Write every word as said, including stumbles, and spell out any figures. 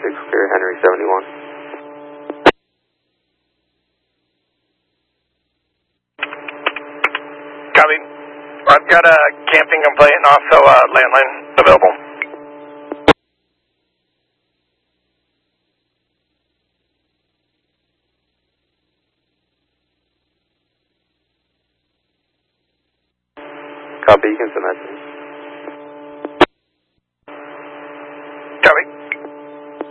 six, clear Henry seventy-one. Copy. I've got a camping complaint and also a landline available. Copy, you can send that to me.